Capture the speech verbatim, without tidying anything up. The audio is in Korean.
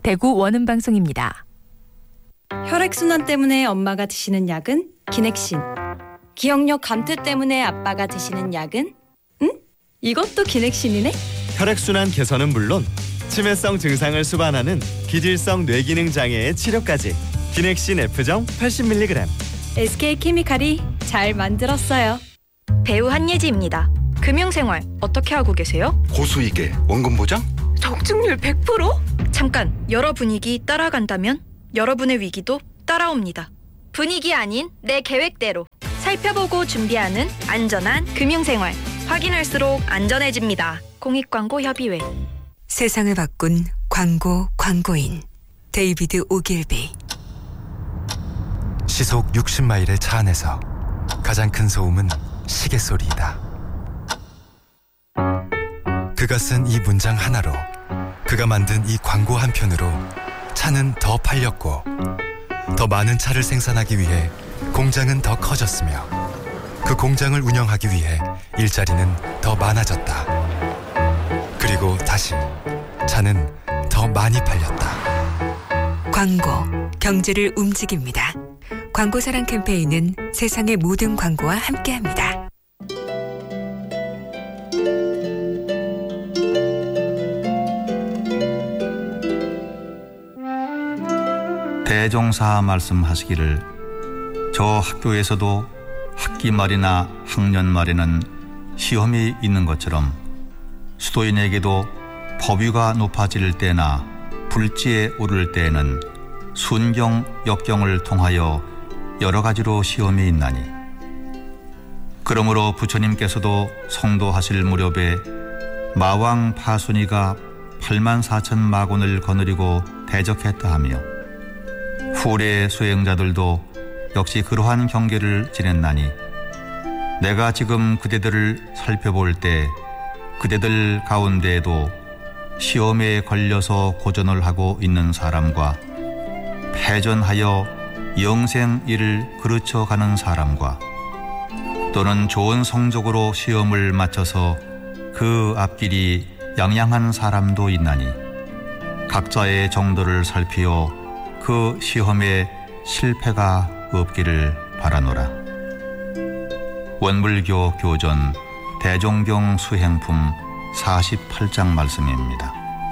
대구 원음방송입니다. 혈액순환 때문에 엄마가 드시는 약은 기넥신. 기억력 감퇴 때문에 아빠가 드시는 약은? 응? 이것도 기넥신이네? 혈액순환 개선은 물론 치매성 증상을 수반하는 기질성 뇌기능 장애의 치료까지 기넥신 F정 팔십 밀리그램. 에스케이케미칼이 잘 만들었어요. 배우 한예지입니다. 금융생활 어떻게 하고 계세요? 고수익에 원금 보장? 적중률 백 퍼센트? 잠깐, 여러 분위기 따라간다면 여러분의 위기도 따라옵니다. 분위기 아닌 내 계획대로 살펴보고 준비하는 안전한 금융생활. 확인할수록 안전해집니다. 공익광고협의회. 세상을 바꾼 광고 광고인 데이비드 오길비. 시속 육십 마일의 차 안에서 가장 큰 소음은 시계 소리이다. 그가 쓴 이 문장 하나로, 그가 만든 이 광고 한 편으로 차는 더 팔렸고, 더 많은 차를 생산하기 위해 공장은 더 커졌으며, 그 공장을 운영하기 위해 일자리는 더 많아졌다. 그리고 다시 차는 더 많이 팔렸다. 광고, 경제를 움직입니다. 광고사랑 캠페인은 세상의 모든 광고와 함께합니다. 대종사 말씀하시기를, 저 학교에서도 학기 말이나 학년 말에는 시험이 있는 것처럼 수도인에게도 법위가 높아질 때나 불지에 오를 때에는 순경, 역경을 통하여 여러 가지로 시험이 있나니, 그러므로 부처님께서도 성도하실 무렵에 마왕 파순이가 팔만 사천 마곤을 거느리고 대적했다 하며, 후래 수행자들도 역시 그러한 경계를 지냈나니, 내가 지금 그대들을 살펴볼 때 그대들 가운데에도 시험에 걸려서 고전을 하고 있는 사람과 패전하여 영생 일을 그르쳐가는 사람과, 또는 좋은 성적으로 시험을 마쳐서 그 앞길이 양양한 사람도 있나니, 각자의 정도를 살피어 그 시험에 실패가 없기를 바라노라. 원불교 교전 대종경 수행품 사십팔 장 말씀입니다.